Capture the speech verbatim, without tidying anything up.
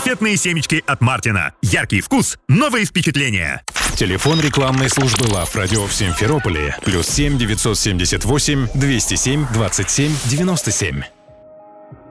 конфетные семечки от Мартина. Яркий вкус, новые впечатления. Телефон рекламной службы Love Radio в Симферополе. Плюс семь девятьсот семьдесят восемь двести семь двадцать семь девяносто семь.